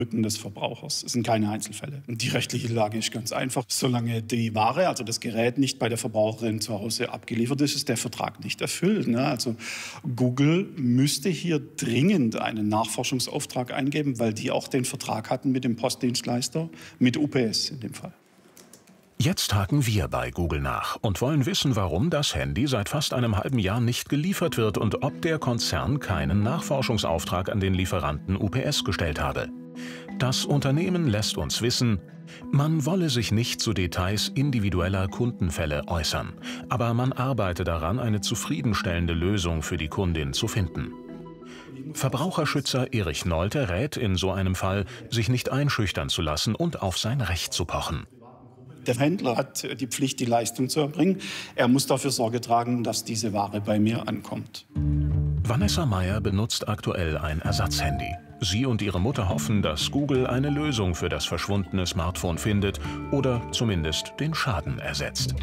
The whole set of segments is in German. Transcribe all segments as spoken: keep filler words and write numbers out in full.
Rücken des Verbrauchers. Es sind keine Einzelfälle. Und die rechtliche Lage ist ganz einfach. Solange die Ware, also das Gerät, nicht bei der Verbraucherin zu Hause abgeliefert ist, ist der Vertrag nicht erfüllt. Ne? Also Google müsste hier dringend einen Nachforschungsauftrag eingeben, weil die auch den Vertrag hatten mit dem Postdienstleister, mit U P S in dem Fall. Jetzt haken wir bei Google nach und wollen wissen, warum das Handy seit fast einem halben Jahr nicht geliefert wird und ob der Konzern keinen Nachforschungsauftrag an den Lieferanten U P S gestellt habe. Das Unternehmen lässt uns wissen, man wolle sich nicht zu Details individueller Kundenfälle äußern, aber man arbeite daran, eine zufriedenstellende Lösung für die Kundin zu finden. Verbraucherschützer Erich Nolte rät in so einem Fall, sich nicht einschüchtern zu lassen und auf sein Recht zu pochen. Der Händler hat die Pflicht, die Leistung zu erbringen. Er muss dafür Sorge tragen, dass diese Ware bei mir ankommt. Vanessa Meyer benutzt aktuell ein Ersatzhandy. Sie und ihre Mutter hoffen, dass Google eine Lösung für das verschwundene Smartphone findet oder zumindest den Schaden ersetzt.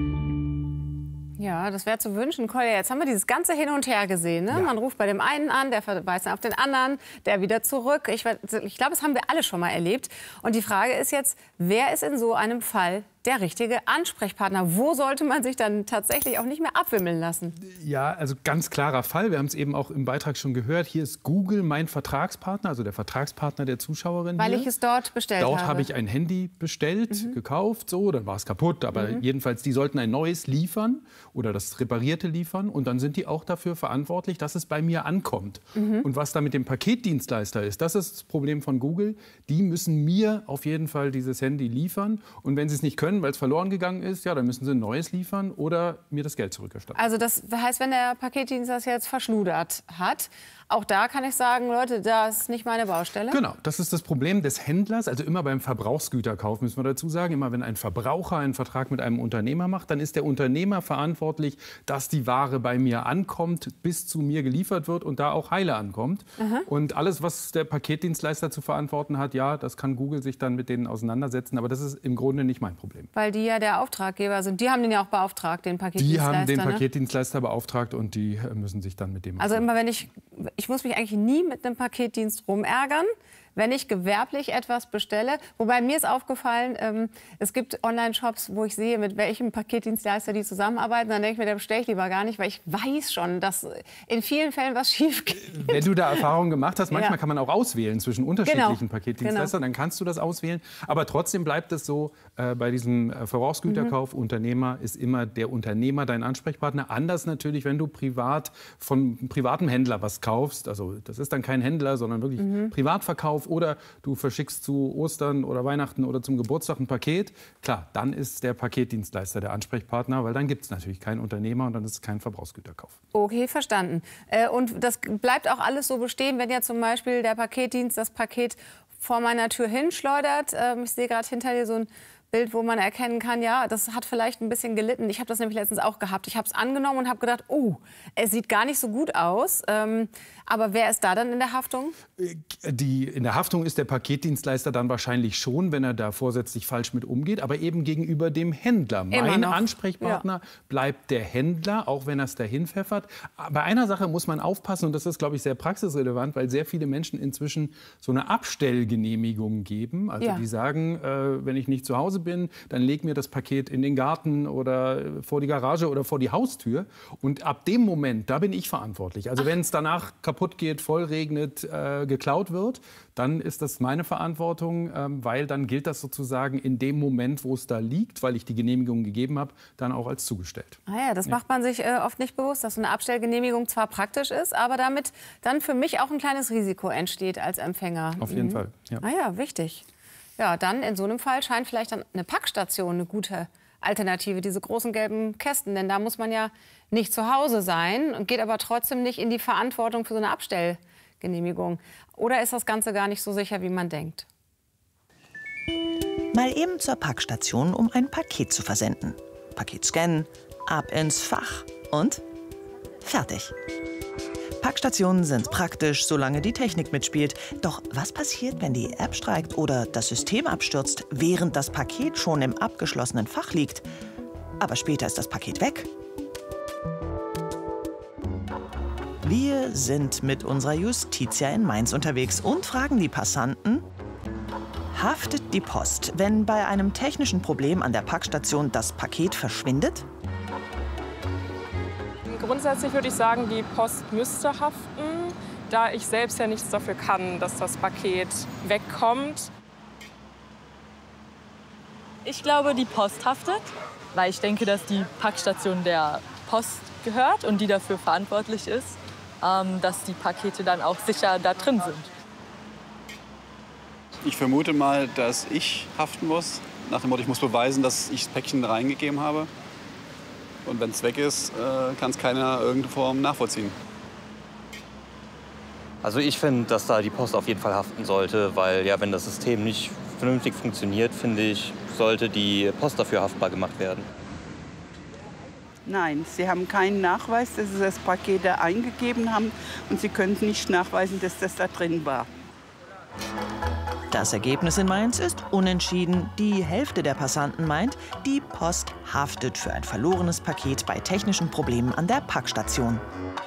Ja, das wäre zu wünschen. Kolja, jetzt haben wir dieses ganze Hin und Her gesehen. Ne? Ja. Man ruft bei dem einen an, der verweist dann auf den anderen, der wieder zurück. Ich, ich glaube, das haben wir alle schon mal erlebt. Und die Frage ist jetzt, wer ist in so einem Fall der richtige Ansprechpartner? Wo sollte man sich dann tatsächlich auch nicht mehr abwimmeln lassen? Ja, also ganz klarer Fall. Wir haben es eben auch im Beitrag schon gehört. Hier ist Google mein Vertragspartner, also der Vertragspartner der Zuschauerin. Weil hier. ich es dort bestellt dort habe. Dort habe ich ein Handy bestellt, mhm. gekauft, so, dann war es kaputt. Aber mhm. jedenfalls, die sollten ein neues liefern oder das Reparierte liefern. Und dann sind die auch dafür verantwortlich, dass es bei mir ankommt. Mhm. Und was da mit dem Paketdienstleister ist, das ist das Problem von Google. Die müssen mir auf jeden Fall dieses Handy liefern. Und wenn sie es nicht können, weil es verloren gegangen ist, ja, dann müssen sie ein neues liefern oder mir das Geld zurückerstatten. Also das heißt, wenn der Paketdienst das jetzt verschludert hat, auch da kann ich sagen, Leute, das ist nicht meine Baustelle. Genau, das ist das Problem des Händlers. Also immer beim Verbrauchsgüterkauf müssen wir dazu sagen, immer wenn ein Verbraucher einen Vertrag mit einem Unternehmer macht, dann ist der Unternehmer verantwortlich, dass die Ware bei mir ankommt, bis zu mir geliefert wird und da auch heile ankommt. Aha. Und alles, was der Paketdienstleister zu verantworten hat, ja, das kann Google sich dann mit denen auseinandersetzen. Aber das ist im Grunde nicht mein Problem. Weil die ja der Auftraggeber sind. Die haben den ja auch beauftragt, den Paketdienstleister. Die haben den ne? Paketdienstleister beauftragt und die müssen sich dann mit dem... Also immer wenn ich... Ich muss mich eigentlich nie mit einem Paketdienst rumärgern, wenn ich gewerblich etwas bestelle. Wobei mir ist aufgefallen, ähm, es gibt Online-Shops, wo ich sehe, mit welchem Paketdienstleister die zusammenarbeiten. Dann denke ich mir, da bestelle ich lieber gar nicht, weil ich weiß schon, dass in vielen Fällen was schief geht. Wenn du da Erfahrungen gemacht hast, manchmal ja. kann man auch auswählen zwischen unterschiedlichen genau. Paketdienstleistern, genau. dann kannst du das auswählen. Aber trotzdem bleibt es so, äh, bei diesem äh, Verbrauchsgüterkauf, mhm. Unternehmer ist immer der Unternehmer dein Ansprechpartner. Anders natürlich, wenn du privat von einem privaten Händler was kaufst. Also das ist dann kein Händler, sondern wirklich mhm. Privatverkauf. Oder du verschickst zu Ostern oder Weihnachten oder zum Geburtstag ein Paket. Klar, dann ist der Paketdienstleister der Ansprechpartner, weil dann gibt es natürlich keinen Unternehmer und dann ist es kein Verbrauchsgüterkauf. Okay, verstanden. Äh, und das bleibt auch alles so bestehen, wenn ja zum Beispiel der Paketdienst das Paket vor meiner Tür hinschleudert. Ähm, ich sehe gerade hinter dir so ein Bild, wo man erkennen kann, ja, das hat vielleicht ein bisschen gelitten. Ich habe das nämlich letztens auch gehabt. Ich habe es angenommen und habe gedacht, oh, es sieht gar nicht so gut aus. Ähm, aber wer ist da dann in der Haftung? Die, in der Haftung ist der Paketdienstleister dann wahrscheinlich schon, wenn er da vorsätzlich falsch mit umgeht, aber eben gegenüber dem Händler. Mein Ansprechpartner ja. bleibt der Händler, auch wenn er es dahin pfeffert. Bei einer Sache muss man aufpassen, und das ist, glaube ich, sehr praxisrelevant, weil sehr viele Menschen inzwischen so eine Abstellgenehmigung geben. Also ja. die sagen, äh, wenn ich nicht zu Hause bin, dann leg mir das Paket in den Garten oder vor die Garage oder vor die Haustür. Und ab dem Moment, da bin ich verantwortlich. Also wenn es danach kaputt geht, voll regnet, äh, geklaut wird, dann ist das meine Verantwortung, ähm, weil dann gilt das sozusagen in dem Moment, wo es da liegt, weil ich die Genehmigung gegeben habe, dann auch als zugestellt. Ah ja, das ja. macht man sich äh, oft nicht bewusst, dass so eine Abstellgenehmigung zwar praktisch ist, aber damit dann für mich auch ein kleines Risiko entsteht als Empfänger. Auf jeden mhm. Fall. Ja. Ah ja, wichtig. Ja, dann in so einem Fall scheint vielleicht dann eine Packstation eine gute Alternative, diese großen gelben Kästen. Denn da muss man ja nicht zu Hause sein und geht aber trotzdem nicht in die Verantwortung für so eine Abstellgenehmigung. Oder ist das Ganze gar nicht so sicher, wie man denkt? Mal eben zur Packstation, um ein Paket zu versenden. Paket scannen, ab ins Fach und fertig. Packstationen sind praktisch, solange die Technik mitspielt. Doch was passiert, wenn die App streikt oder das System abstürzt, während das Paket schon im abgeschlossenen Fach liegt? Aber später ist das Paket weg. Wir sind mit unserer Justitia in Mainz unterwegs und fragen die Passanten, Haftet die Post, wenn bei einem technischen Problem an der Packstation das Paket verschwindet? Grundsätzlich würde ich sagen, die Post müsste haften, da ich selbst ja nichts dafür kann, dass das Paket wegkommt. Ich glaube, die Post haftet, weil ich denke, dass die Packstation der Post gehört und die dafür verantwortlich ist, ähm, dass die Pakete dann auch sicher da drin sind. Ich vermute mal, dass ich haften muss. Nach dem Motto, ich muss beweisen, dass ich das Päckchen reingegeben habe. Und wenn es weg ist, äh, kann es keiner in irgendeiner Form nachvollziehen. Also ich finde, dass da die Post auf jeden Fall haften sollte, weil ja, wenn das System nicht vernünftig funktioniert, finde ich, sollte die Post dafür haftbar gemacht werden. Nein, sie haben keinen Nachweis, dass sie das Paket da eingegeben haben und sie können nicht nachweisen, dass das da drin war. Das Ergebnis in Mainz ist unentschieden. Die Hälfte der Passanten meint, die Post haftet für ein verlorenes Paket bei technischen Problemen an der Packstation.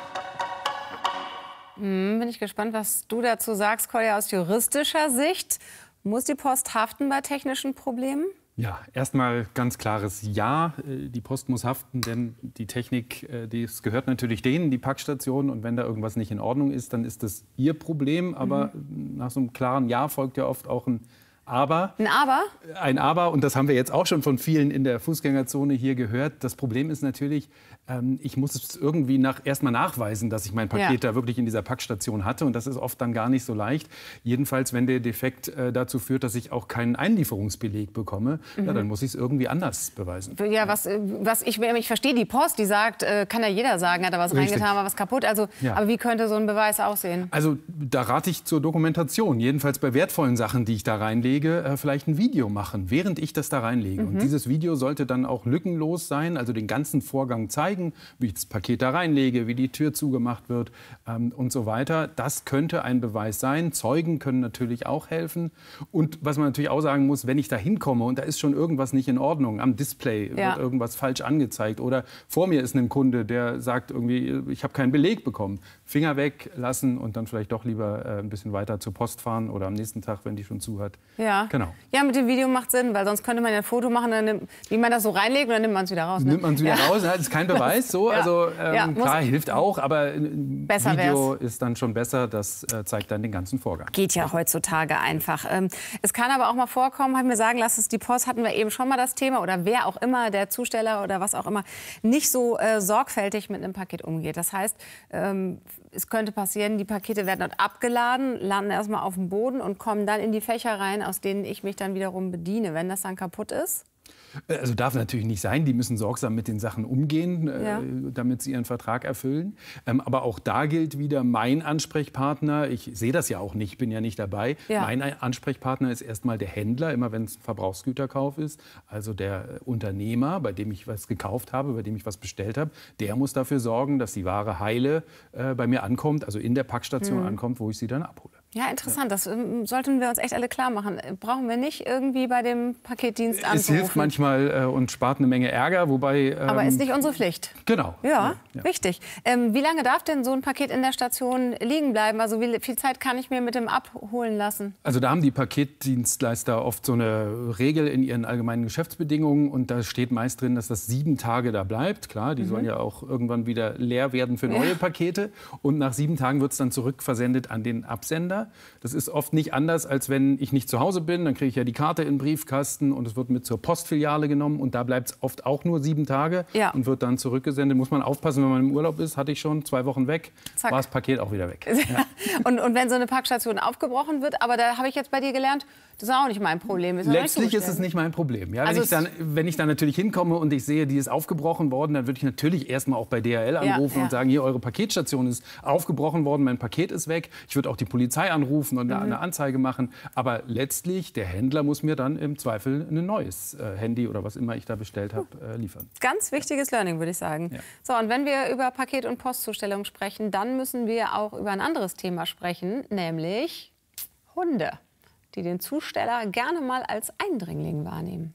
Hm, bin ich gespannt, was du dazu sagst, Kolja, aus juristischer Sicht. Muss die Post haften bei technischen Problemen? Ja, erstmal ganz klares Ja. Die Post muss haften, denn die Technik, das gehört natürlich denen, die Packstation. Und wenn da irgendwas nicht in Ordnung ist, dann ist das ihr Problem. Aber mhm. nach so einem klaren Ja folgt ja oft auch ein Aber. Ein Aber? Ein Aber. Und das haben wir jetzt auch schon von vielen in der Fußgängerzone hier gehört. Das Problem ist natürlich, ähm, ich muss es irgendwie nach, erst mal nachweisen, dass ich mein Paket ja. da wirklich in dieser Packstation hatte. Und das ist oft dann gar nicht so leicht. Jedenfalls, wenn der Defekt äh, dazu führt, dass ich auch keinen Einlieferungsbeleg bekomme, mhm. ja, dann muss ich es irgendwie anders beweisen. Ja, was, was ich, ich verstehe die Post, die sagt, äh, kann ja jeder sagen, hat er was Richtig. reingetan, war was kaputt. Also, ja. Aber wie könnte so ein Beweis aussehen? Also da rate ich zur Dokumentation. Jedenfalls bei wertvollen Sachen, die ich da reinlege. Vielleicht ein Video machen, während ich das da reinlege. Mhm. Und dieses Video sollte dann auch lückenlos sein, also den ganzen Vorgang zeigen, wie ich das Paket da reinlege, wie die Tür zugemacht wird ähm, und so weiter. Das könnte ein Beweis sein. Zeugen können natürlich auch helfen. Und was man natürlich auch sagen muss, wenn ich da hinkomme und da ist schon irgendwas nicht in Ordnung, am Display ja. wird irgendwas falsch angezeigt oder vor mir ist ein Kunde, der sagt irgendwie, ich habe keinen Beleg bekommen. Finger weg lassen und dann vielleicht doch lieber äh, ein bisschen weiter zur Post fahren oder am nächsten Tag, wenn die schon zu hat. Ja. Genau. Ja, mit dem Video macht Sinn, weil sonst könnte man ja ein Foto machen, dann nimmt, wie man das so reinlegt und dann nimmt man es wieder raus. Ne? Nimmt man es wieder ja. raus, das ist kein Beweis. So. Ja. Also ähm, ja, klar, hilft auch, aber ein besser Video wär's. ist dann schon besser, das äh, zeigt dann den ganzen Vorgang. Geht ja heutzutage einfach. Ähm, es kann aber auch mal vorkommen, hat mir sagen lassen, die Post, hatten wir eben schon mal das Thema, oder wer auch immer, der Zusteller oder was auch immer, nicht so äh, sorgfältig mit einem Paket umgeht. Das heißt, ähm, es könnte passieren, die Pakete werden dort abgeladen, landen erstmal auf dem Boden und kommen dann in die Fächer rein, aus denen ich mich dann wiederum bediene, wenn das dann kaputt ist. Also darf natürlich nicht sein. Die müssen sorgsam mit den Sachen umgehen, ja. äh, damit sie ihren Vertrag erfüllen. Ähm, aber auch da gilt wieder mein Ansprechpartner. Ich sehe das ja auch nicht, bin ja nicht dabei. Ja. Mein Ansprechpartner ist erstmal der Händler, immer wenn es ein Verbrauchsgüterkauf ist. Also der Unternehmer, bei dem ich was gekauft habe, bei dem ich was bestellt habe. Der muss dafür sorgen, dass die Ware heile äh, bei mir ankommt, also in der Packstation mhm. ankommt, wo ich sie dann abhole. Ja, interessant. Das ähm, sollten wir uns echt alle klar machen. Brauchen wir nicht irgendwie bei dem Paketdienst anzurufen. Es hilft manchmal äh, und spart eine Menge Ärger, wobei... Ähm, Aber ist nicht unsere Pflicht. Genau. Ja, ja, ja. Wichtig. Ähm, wie lange darf denn so ein Paket in der Station liegen bleiben? Also wie viel Zeit kann ich mir mit dem abholen lassen? Also da haben die Paketdienstleister oft so eine Regel in ihren allgemeinen Geschäftsbedingungen. Und da steht meist drin, dass das sieben Tage da bleibt. Klar, die mhm. sollen ja auch irgendwann wieder leer werden für neue ja. Pakete. Und nach sieben Tagen wird es dann zurückversendet an den Absender. Das ist oft nicht anders, als wenn ich nicht zu Hause bin. Dann kriege ich ja die Karte in den Briefkasten und es wird mit zur Postfiliale genommen. Und da bleibt es oft auch nur sieben Tage ja. und wird dann zurückgesendet. Muss man aufpassen, wenn man im Urlaub ist, hatte ich schon zwei Wochen weg, Zack. war das Paket auch wieder weg. Ja. und, und wenn so eine Packstation aufgebrochen wird, aber da habe ich jetzt bei dir gelernt, das ist auch nicht mein Problem. Ist Letztlich ist es nicht mein Problem. Ja, wenn, also ich dann, wenn ich dann natürlich hinkomme und ich sehe, die ist aufgebrochen worden, dann würde ich natürlich erst mal auch bei D H L anrufen ja, ja. und sagen, hier, eure Paketstation ist aufgebrochen worden, mein Paket ist weg. Ich würde auch die Polizei anrufen und mhm. eine Anzeige machen. Aber letztlich, der Händler muss mir dann im Zweifel ein neues äh, Handy oder was immer ich da bestellt habe, äh, liefern. Ganz wichtiges Learning, würde ich sagen. Ja. So, und wenn wir über Paket- und Postzustellung sprechen, dann müssen wir auch über ein anderes Thema sprechen, nämlich Hunde, die den Zusteller gerne mal als Eindringling wahrnehmen.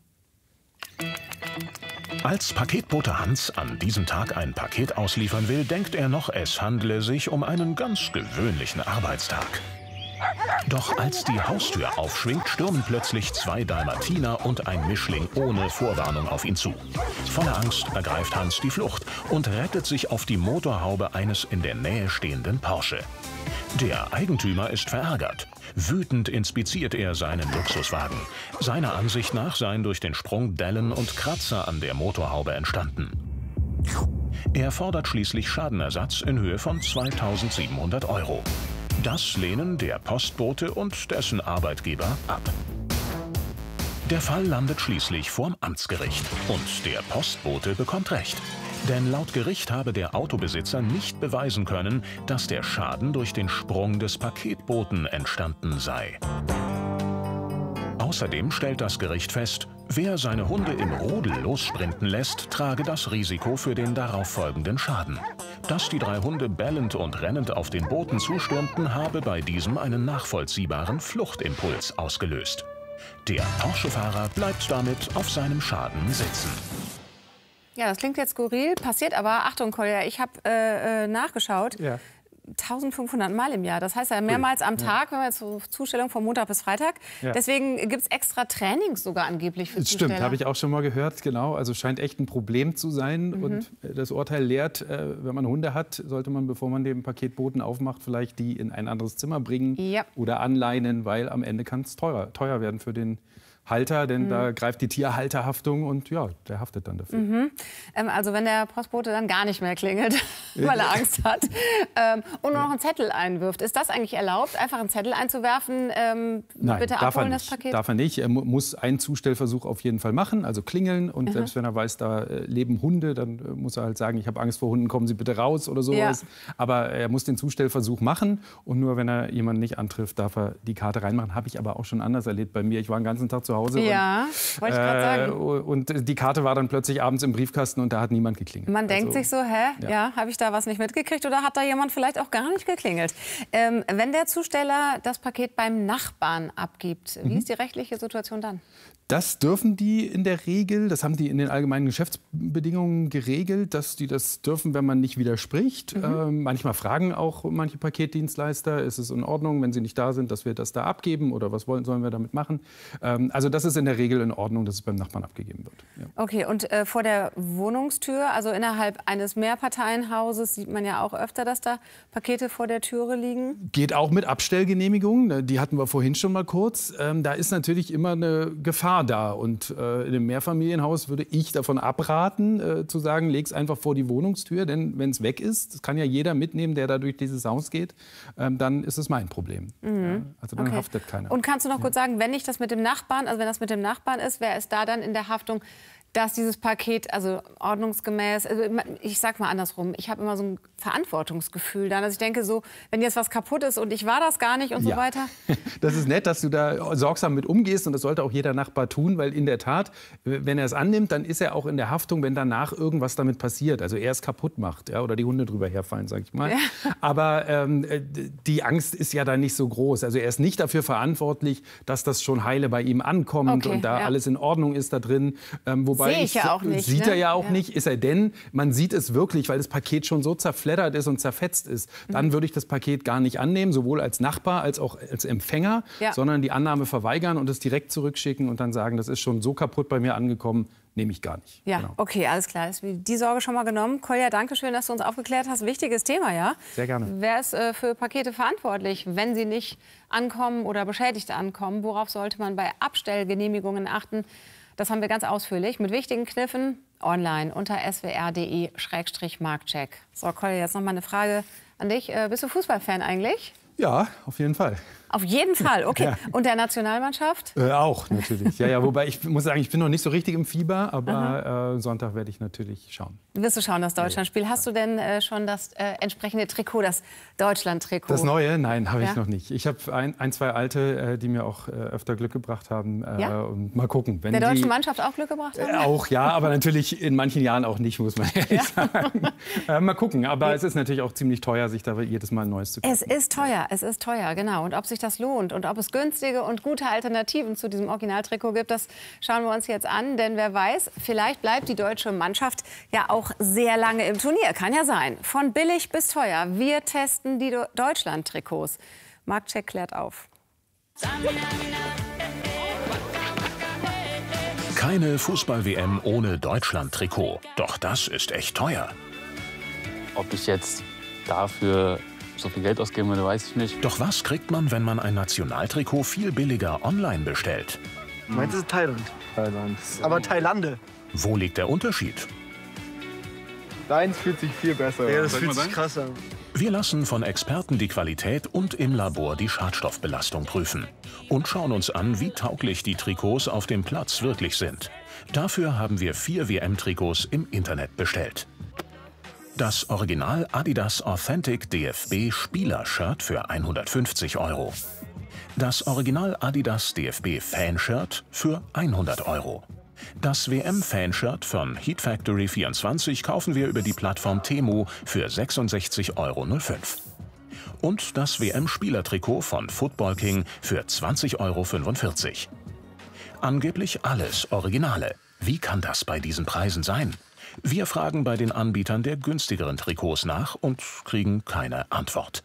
Als Paketbote Hans an diesem Tag ein Paket ausliefern will, denkt er noch, es handle sich um einen ganz gewöhnlichen Arbeitstag. Doch als die Haustür aufschwingt, stürmen plötzlich zwei Dalmatiner und ein Mischling ohne Vorwarnung auf ihn zu. Voller Angst ergreift Hans die Flucht und rettet sich auf die Motorhaube eines in der Nähe stehenden Porsche. Der Eigentümer ist verärgert. Wütend inspiziert er seinen Luxuswagen. Seiner Ansicht nach seien durch den Sprung Dellen und Kratzer an der Motorhaube entstanden. Er fordert schließlich Schadenersatz in Höhe von zweitausendsiebenhundert Euro. Das lehnen der Postbote und dessen Arbeitgeber ab. Der Fall landet schließlich vorm Amtsgericht und der Postbote bekommt Recht. Denn laut Gericht habe der Autobesitzer nicht beweisen können, dass der Schaden durch den Sprung des Paketboten entstanden sei. Außerdem stellt das Gericht fest, wer seine Hunde im Rudel lossprinten lässt, trage das Risiko für den darauffolgenden Schaden. Dass die drei Hunde bellend und rennend auf den Boten zustürmten, habe bei diesem einen nachvollziehbaren Fluchtimpuls ausgelöst. Der Porsche-Fahrer bleibt damit auf seinem Schaden sitzen. Ja, das klingt jetzt skurril, passiert aber, Achtung Kolja, ich habe äh, nachgeschaut, ja. eintausendfünfhundert Mal im Jahr. Das heißt ja mehrmals am Tag, wenn wir zur Zustellung von Montag bis Freitag. Ja. Deswegen gibt es extra Trainings sogar angeblich für Zusteller. Stimmt, habe ich auch schon mal gehört, genau. Also scheint echt ein Problem zu sein. Mhm. Und das Urteil lehrt, wenn man Hunde hat, sollte man, bevor man den Paketboten aufmacht, vielleicht die in ein anderes Zimmer bringen ja. oder anleinen, weil am Ende kann es teuer, teuer werden für den Halter, denn mhm. da greift die Tierhalterhaftung und ja, der haftet dann dafür. Mhm. Ähm, also wenn der Postbote dann gar nicht mehr klingelt, weil er Angst hat ähm, und nur noch einen Zettel einwirft, ist das eigentlich erlaubt, einfach einen Zettel einzuwerfen? Ähm, Nein, bitte darf abholen er das Paket? Nicht, darf er nicht. Er mu muss einen Zustellversuch auf jeden Fall machen, also klingeln und mhm. selbst wenn er weiß, da äh, leben Hunde, dann äh, muss er halt sagen, ich habe Angst vor Hunden, kommen Sie bitte raus oder sowas. Ja. Aber er muss den Zustellversuch machen und nur wenn er jemanden nicht antrifft, darf er die Karte reinmachen. Habe ich aber auch schon anders erlebt bei mir. Ich war den ganzen Tag zu Hause. Ja, und, wollte ich gerade sagen. Und die Karte war dann plötzlich abends im Briefkasten und da hat niemand geklingelt. Man denkt also, sich so, hä, ja, ja habe ich da was nicht mitgekriegt oder hat da jemand vielleicht auch gar nicht geklingelt? Ähm, wenn der Zusteller das Paket beim Nachbarn abgibt, wie mhm. ist die rechtliche Situation dann? Das dürfen die in der Regel, das haben die in den allgemeinen Geschäftsbedingungen geregelt, dass die das dürfen, wenn man nicht widerspricht. Mhm. Ähm, manchmal fragen auch manche Paketdienstleister, ist es in Ordnung, wenn sie nicht da sind, dass wir das da abgeben oder was wollen, sollen wir damit machen? Ähm, also das ist in der Regel in Ordnung, dass es beim Nachbarn abgegeben wird. Ja. Okay, und äh, vor der Wohnungstür, also innerhalb eines Mehrparteienhauses, sieht man ja auch öfter, dass da Pakete vor der Türe liegen? Geht auch mit Abstellgenehmigungen, die hatten wir vorhin schon mal kurz. Ähm, da ist natürlich immer eine Gefahr da. Und äh, in einem Mehrfamilienhaus würde ich davon abraten, äh, zu sagen, leg's einfach vor die Wohnungstür. Denn wenn es weg ist, das kann ja jeder mitnehmen, der da durch dieses Haus geht, ähm, dann ist es mein Problem. Mhm. Ja, also dann okay. haftet keiner. Und kannst du noch ja. kurz sagen, wenn ich das mit dem Nachbarn, also wenn das mit dem Nachbarn ist, wer ist da dann in der Haftung, dass dieses Paket, also ordnungsgemäß, also ich sag mal andersrum, ich habe immer so ein Verantwortungsgefühl dann, dass ich denke so, wenn jetzt was kaputt ist und ich war das gar nicht und ja. so weiter. Das ist nett, dass du da sorgsam mit umgehst und das sollte auch jeder Nachbar tun, weil in der Tat, wenn er es annimmt, dann ist er auch in der Haftung, wenn danach irgendwas damit passiert, also er es kaputt macht, ja, oder die Hunde drüber herfallen, sag ich mal. Ja. Aber ähm, die Angst ist ja dann nicht so groß, also er ist nicht dafür verantwortlich, dass das schon heile bei ihm ankommt okay, und da ja. alles in Ordnung ist da drin, ähm, wobei Sehe ich ja auch nicht. Sieht ne? er ja auch ja. nicht, ist er denn, man sieht es wirklich, weil das Paket schon so zerfleddert ist und zerfetzt ist. Dann würde ich das Paket gar nicht annehmen, sowohl als Nachbar als auch als Empfänger, ja. sondern die Annahme verweigern und es direkt zurückschicken und dann sagen, das ist schon so kaputt bei mir angekommen, nehme ich gar nicht. Ja, genau. Okay, alles klar. Ist die Sorge schon mal genommen. Kolja, danke schön, dass du uns aufgeklärt hast. Wichtiges Thema, ja? Sehr gerne. Wer ist äh, für Pakete verantwortlich, wenn sie nicht ankommen oder beschädigt ankommen? Worauf sollte man bei Abstellgenehmigungen achten? Das haben wir ganz ausführlich mit wichtigen Kniffen online unter s w r punkt d e schrägstrich marktcheck. So, Kolja, jetzt noch mal eine Frage an dich. Äh, bist du Fußballfan eigentlich? Ja, auf jeden Fall. Auf jeden Fall, okay. Ja. Und der Nationalmannschaft? Äh, auch, natürlich. Ja, ja, wobei ich muss sagen, ich bin noch nicht so richtig im Fieber, aber äh, Sonntag werde ich natürlich schauen. Wirst du schauen, das Deutschlandspiel. Hast du denn äh, schon das äh, entsprechende Trikot, das Deutschland-Trikot? Das neue? Nein, habe ja? ich noch nicht. Ich habe ein, ein, zwei alte, äh, die mir auch äh, öfter Glück gebracht haben. Äh, ja? Und mal gucken. Wenn der deutschen die, Mannschaft auch Glück gebracht haben? Äh, auch, ja, aber natürlich in manchen Jahren auch nicht, muss man ehrlich ja? sagen. Äh, mal gucken, aber ja. es ist natürlich auch ziemlich teuer, sich da jedes Mal ein neues zu kaufen. Es ist teuer, es ist teuer, genau. Und ob sich das lohnt und ob es günstige und gute Alternativen zu diesem Originaltrikot gibt, das schauen wir uns jetzt an. Denn wer weiß, vielleicht bleibt die deutsche Mannschaft ja auch sehr lange im Turnier. Kann ja sein. Von billig bis teuer. Wir testen die Deutschland-Trikots. Marktcheck klärt auf. Keine Fußball-W M ohne Deutschland-Trikot. Doch das ist echt teuer. Ob ich jetzt dafür so viel Geld ausgeben würde, weiß ich nicht. Doch was kriegt man, wenn man ein Nationaltrikot viel billiger online bestellt? Meins ist Thailand. Thailand. Aber Thailande. Wo liegt der Unterschied? Deins fühlt sich viel besser an. Ja, das fühlt sich krass an. Wir lassen von Experten die Qualität und im Labor die Schadstoffbelastung prüfen. Und schauen uns an, wie tauglich die Trikots auf dem Platz wirklich sind. Dafür haben wir vier W M-Trikots im Internet bestellt. Das Original Adidas Authentic D F B Spieler-Shirt für hundertfünfzig Euro. Das Original Adidas D F B Fanshirt für hundert Euro. Das W M-Fanshirt von Heat Factory vierundzwanzig kaufen wir über die Plattform Temu für sechsundsechzig Euro null fünf. Und das W M-Spielertrikot von Football King für zwanzig Euro fünfundvierzig. Angeblich alles Originale. Wie kann das bei diesen Preisen sein? Wir fragen bei den Anbietern der günstigeren Trikots nach und kriegen keine Antwort.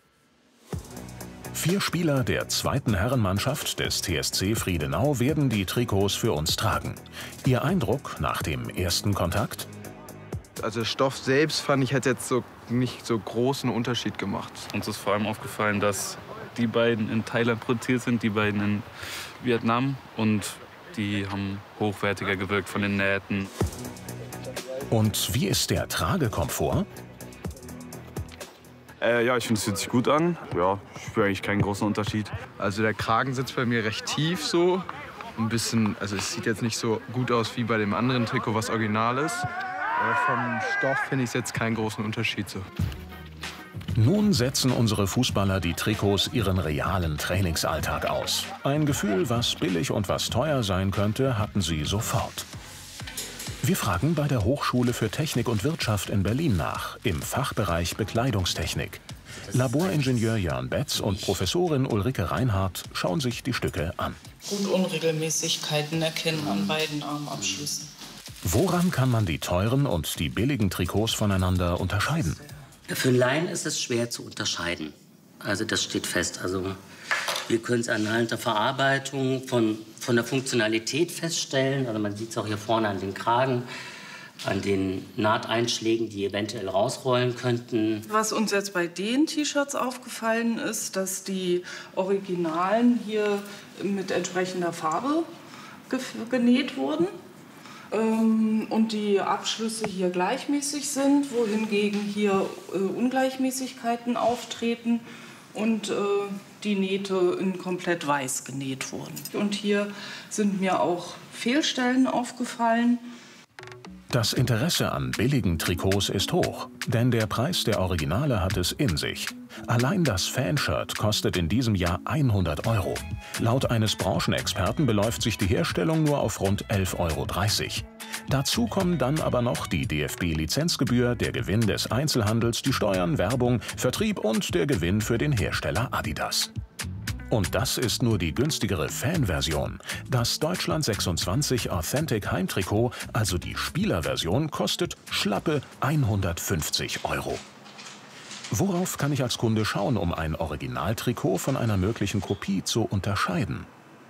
Vier Spieler der zweiten Herrenmannschaft des T S C Friedenau werden die Trikots für uns tragen. Ihr Eindruck nach dem ersten Kontakt? Also der Stoff selbst fand ich, hat jetzt so nicht so großen Unterschied gemacht. Uns ist vor allem aufgefallen, dass die beiden in Thailand produziert sind, die beiden in Vietnam. Und die haben hochwertiger gewirkt von den Nähten. Und wie ist der Tragekomfort? Äh, ja, ich finde, es fühlt sich gut an. Ja, ich spüre eigentlich keinen großen Unterschied. Also der Kragen sitzt bei mir recht tief so. Ein bisschen, also es sieht jetzt nicht so gut aus wie bei dem anderen Trikot, was original ist. Aber vom Stoff finde ich jetzt keinen großen Unterschied so. Nun setzen unsere Fußballer die Trikots ihren realen Trainingsalltag aus. Ein Gefühl, was billig und was teuer sein könnte, hatten sie sofort. Wir fragen bei der Hochschule für Technik und Wirtschaft in Berlin nach, im Fachbereich Bekleidungstechnik. Laboringenieur Jörn Betz und Professorin Ulrike Reinhardt schauen sich die Stücke an. Gut Unregelmäßigkeiten erkennen an beiden Armabschlüssen. Woran kann man die teuren und die billigen Trikots voneinander unterscheiden? Für einen Laien ist es schwer zu unterscheiden. Also das steht fest. Also wir können es anhand der Verarbeitung von, von der Funktionalität feststellen. Also man sieht es auch hier vorne an den Kragen, an den Nahteinschlägen, die eventuell rausrollen könnten. Was uns jetzt bei den T-Shirts aufgefallen ist, dass die Originalen hier mit entsprechender Farbe genäht wurden. Und die Abschlüsse hier gleichmäßig sind, wohingegen hier äh, Ungleichmäßigkeiten auftreten und äh, die Nähte in komplett weiß genäht wurden. Und hier sind mir auch Fehlstellen aufgefallen. Das Interesse an billigen Trikots ist hoch, denn der Preis der Originale hat es in sich. Allein das Fanshirt kostet in diesem Jahr hundert Euro. Laut eines Branchenexperten beläuft sich die Herstellung nur auf rund elf Euro dreißig. Dazu kommen dann aber noch die D F B-Lizenzgebühr, der Gewinn des Einzelhandels, die Steuern, Werbung, Vertrieb und der Gewinn für den Hersteller Adidas. Und das ist nur die günstigere Fanversion. Das Deutschland sechsundzwanzig Authentic Heimtrikot, also die Spielerversion, kostet schlappe hundertfünfzig Euro. Worauf kann ich als Kunde schauen, um ein Originaltrikot von einer möglichen Kopie zu unterscheiden?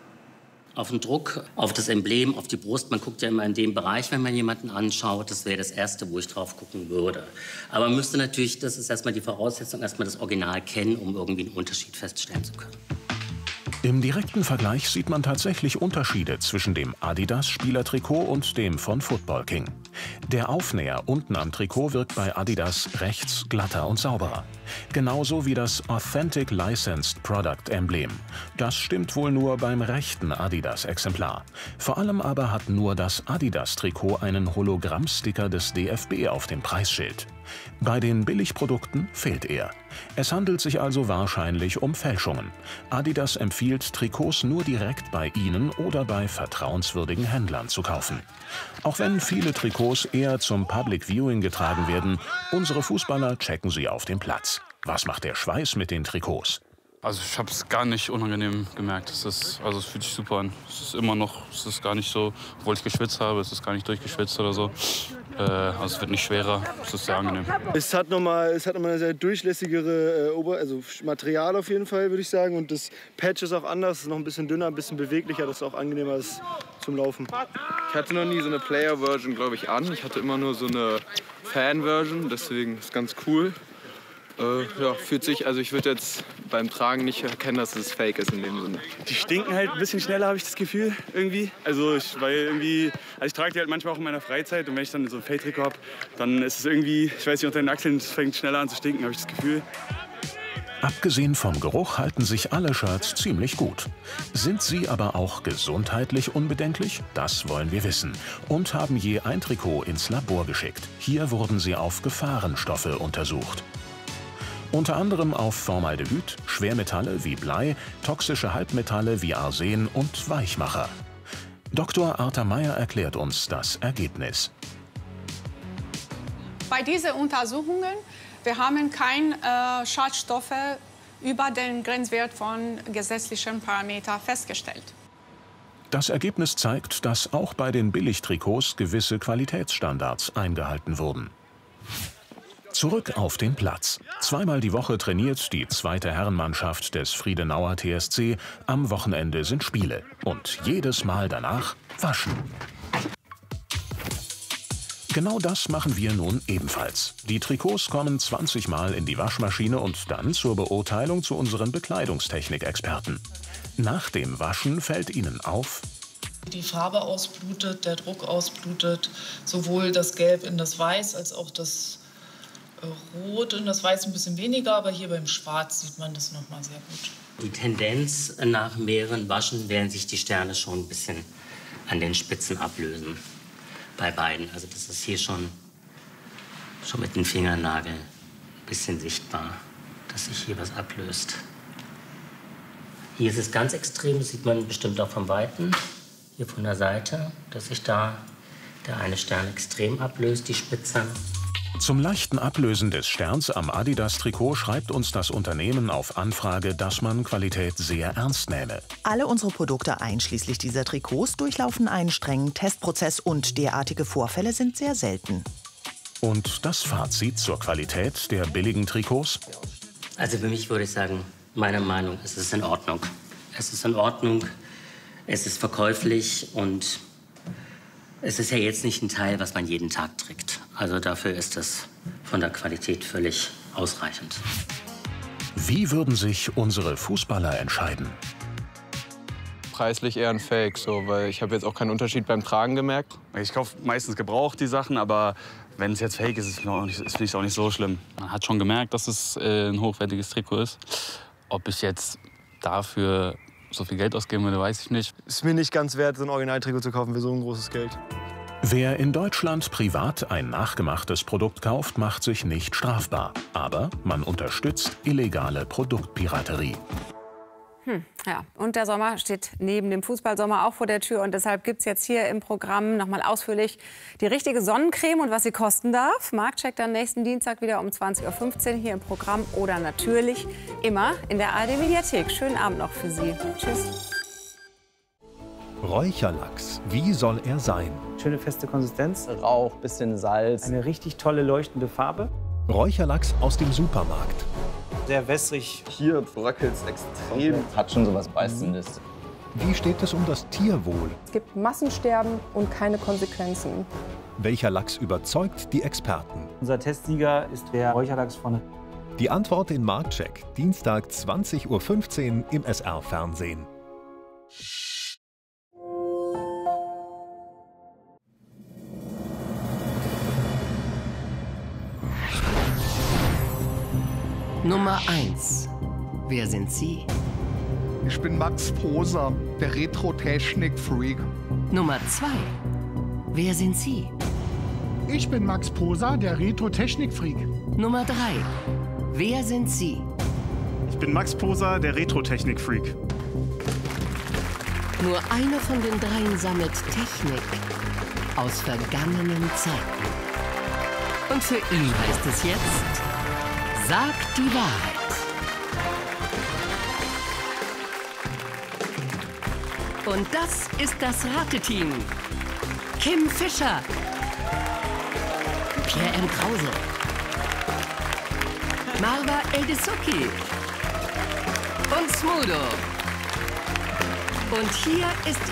Auf den Druck, auf das Emblem, auf die Brust. Man guckt ja immer in dem Bereich, wenn man jemanden anschaut. Das wäre das Erste, wo ich drauf gucken würde. Aber man müsste natürlich, das ist erstmal die Voraussetzung, erstmal das Original kennen, um irgendwie einen Unterschied feststellen zu können. Im direkten Vergleich sieht man tatsächlich Unterschiede zwischen dem Adidas-Spielertrikot und dem von Football King. Der Aufnäher unten am Trikot wirkt bei Adidas rechts glatter und sauberer. Genauso wie das Authentic Licensed Product Emblem. Das stimmt wohl nur beim rechten Adidas-Exemplar. Vor allem aber hat nur das Adidas-Trikot einen Hologrammsticker des D F B auf dem Preisschild. Bei den Billigprodukten fehlt er. Es handelt sich also wahrscheinlich um Fälschungen. Adidas empfiehlt, Trikots nur direkt bei ihnen oder bei vertrauenswürdigen Händlern zu kaufen. Auch wenn viele Trikots eher zum Public Viewing getragen werden, unsere Fußballer checken sie auf dem Platz. Was macht der Schweiß mit den Trikots? Also ich habe es gar nicht unangenehm gemerkt. Es ist, also es fühlt sich super an. Es ist immer noch, es ist gar nicht so, obwohl ich geschwitzt habe, es ist gar nicht durchgeschwitzt oder so. Äh, also es wird nicht schwerer, es ist sehr angenehm. Es hat nochmal, es hat nochmal eine sehr durchlässigere äh, Ober-, also Material auf jeden Fall, würde ich sagen. Und das Patch ist auch anders, ist noch ein bisschen dünner, ein bisschen beweglicher, das ist auch angenehmer ist zum Laufen. Ich hatte noch nie so eine Player-Version, glaube ich, an. Ich hatte immer nur so eine Fan-Version, deswegen ist ganz cool. Äh, ja, fühlt sich, also ich würde jetzt beim Tragen nicht erkennen, dass es fake ist in dem Sinne. Die stinken halt ein bisschen schneller, habe ich das Gefühl, irgendwie. Also ich, weil irgendwie, also ich trage die halt manchmal auch in meiner Freizeit und wenn ich dann so ein Fake-Trikot habe, dann ist es irgendwie, ich weiß nicht, unter den Achseln fängt schneller an zu stinken, habe ich das Gefühl. Abgesehen vom Geruch halten sich alle Shirts ziemlich gut. Sind sie aber auch gesundheitlich unbedenklich? Das wollen wir wissen. Und haben je ein Trikot ins Labor geschickt. Hier wurden sie auf Gefahrenstoffe untersucht. Unter anderem auf Formaldehyd, Schwermetalle wie Blei, toxische Halbmetalle wie Arsen und Weichmacher. Doktor Arta Meyer erklärt uns das Ergebnis. Bei diesen Untersuchungen wir haben keine äh, Schadstoffe über den Grenzwert von gesetzlichen Parametern festgestellt. Das Ergebnis zeigt, dass auch bei den Billigtrikots gewisse Qualitätsstandards eingehalten wurden. Zurück auf den Platz. Zweimal die Woche trainiert die zweite Herrenmannschaft des Friedenauer T S C. Am Wochenende sind Spiele. Und jedes Mal danach waschen. Genau das machen wir nun ebenfalls. Die Trikots kommen zwanzig Mal in die Waschmaschine und dann zur Beurteilung zu unseren Bekleidungstechnik-Experten. Nach dem Waschen fällt ihnen auf: Die Farbe ausblutet, der Druck ausblutet, sowohl das Gelb in das Weiß als auch das Rot in das Weiß ein bisschen weniger, aber hier beim Schwarz sieht man das noch mal sehr gut. Die Tendenz nach mehreren Waschen werden sich die Sterne schon ein bisschen an den Spitzen ablösen. Bei beiden. Also das ist hier schon, schon mit dem Fingernagel ein bisschen sichtbar, dass sich hier was ablöst. Hier ist es ganz extrem, das sieht man bestimmt auch vom Weiten, hier von der Seite, dass sich da der eine Stern extrem ablöst, die Spitze. Zum leichten Ablösen des Sterns am Adidas-Trikot schreibt uns das Unternehmen auf Anfrage, dass man Qualität sehr ernst nehme. Alle unsere Produkte, einschließlich dieser Trikots, durchlaufen einen strengen Testprozess und derartige Vorfälle sind sehr selten. Und das Fazit zur Qualität der billigen Trikots? Also für mich würde ich sagen, meiner Meinung nach ist es in Ordnung. Es ist in Ordnung, es ist verkäuflich und es ist ja jetzt nicht ein Teil, was man jeden Tag trägt. Also dafür ist es von der Qualität völlig ausreichend. Wie würden sich unsere Fußballer entscheiden? Preislich eher ein Fake, so, weil ich habe jetzt auch keinen Unterschied beim Tragen gemerkt. Ich kaufe meistens gebraucht die Sachen, aber wenn es jetzt Fake ist, ist es finde ich auch nicht so schlimm. Man hat schon gemerkt, dass es äh, ein hochwertiges Trikot ist. Ob ich jetzt dafür so viel Geld ausgeben würde, weiß ich nicht. Ist mir nicht ganz wert, so ein Originaltrikot zu kaufen für so ein großes Geld. Wer in Deutschland privat ein nachgemachtes Produkt kauft, macht sich nicht strafbar. Aber man unterstützt illegale Produktpiraterie. Hm, ja, und der Sommer steht neben dem Fußballsommer auch vor der Tür. Und deshalb gibt es jetzt hier im Programm noch mal ausführlich die richtige Sonnencreme und was sie kosten darf. Marktcheck dann nächsten Dienstag wieder um zwanzig Uhr fünfzehn hier im Programm oder natürlich immer in der A R D-Mediathek. Schönen Abend noch für Sie. Tschüss. Räucherlachs, wie soll er sein? Schöne feste Konsistenz, Rauch, bisschen Salz, eine richtig tolle leuchtende Farbe. Räucherlachs aus dem Supermarkt. Sehr wässrig. Hier bröckelt es extrem. Hat schon so was Beißendes. Wie steht es um das Tierwohl? Es gibt Massensterben und keine Konsequenzen. Welcher Lachs überzeugt die Experten? Unser Testsieger ist der Räucherlachs von. Die Antwort in Marktcheck, Dienstag zwanzig Uhr fünfzehn im S R-Fernsehen. Nummer eins. Wer sind Sie? Ich bin Max Poser, der Retro-Technik-Freak. Nummer zwei. Wer sind Sie? Ich bin Max Poser, der Retro-Technik-Freak. Nummer drei. Wer sind Sie? Ich bin Max Poser, der Retro-Technik-Freak. Nur einer von den dreien sammelt Technik aus vergangenen Zeiten. Und für ihn heißt es jetzt: Sag die Wahrheit. Und das ist das Rateteam. Kim Fischer, Pierre M. Krause, Marwa Eldessouky und Smudo. Und hier ist